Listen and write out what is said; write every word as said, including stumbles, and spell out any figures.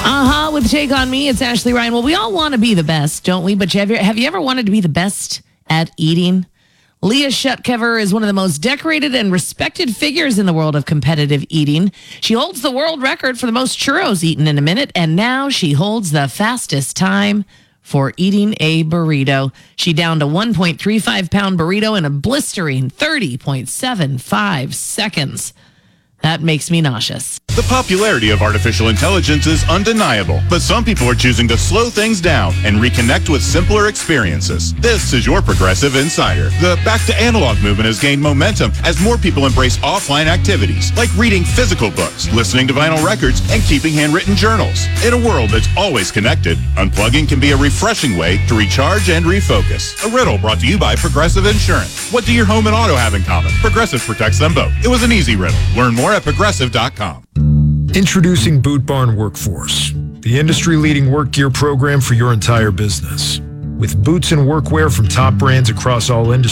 Uh-huh, with Take On Me, it's Ashley Ryan. Well, we all want to be the best, don't we? But have you, have you ever wanted to be the best at eating? Leah Shutkever is one of the most decorated and respected figures in the world of competitive eating. She holds the world record for the most churros eaten in a minute, and now she holds the fastest time for eating a burrito. She downed a one point three five pound burrito in a blistering thirty point seven five seconds. That makes me nauseous. The popularity of artificial intelligence is undeniable, but some people are choosing to slow things down and reconnect with simpler experiences. This is your Progressive Insider. The back to analog movement has gained momentum as more people embrace offline activities like reading physical books, listening to vinyl records, and keeping handwritten journals. In a world that's always connected, unplugging can be a refreshing way to recharge and refocus. A riddle brought to you by Progressive Insurance. What do your home and auto have in common? Progressive protects them both. It was an easy riddle. Learn more at progressive dot com. Introducing Boot Barn Workforce, the industry-leading work gear program for your entire business. With boots and workwear from top brands across all industries,